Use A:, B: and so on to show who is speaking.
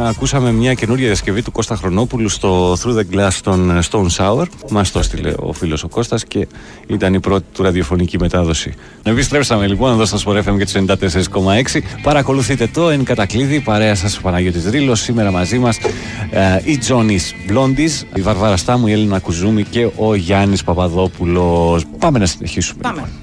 A: ακούσαμε μια καινούργια διασκευή του Κώστα Χρονόπουλου στο Through the Glass των Stone Sour. Μας το έστειλε ο φίλος ο Κώστας και ήταν η πρώτη του ραδιοφωνική μετάδοση. Επιστρέψαμε λοιπόν εδώ στο Sport FM και τους 94,6. Παρακολουθείτε το εν κατακλείδη. Παρέα σας ο Παναγιώτης Δρύλος. Σήμερα μαζί μας η Τζόνις Blondies, η Βαρβάρα Στάμου, η Έλληνα Κουζούμη και ο Γιάννης Παπαδόπουλος. Πάμε να συνεχίσουμε.
B: Πάμε.
A: Λοιπόν.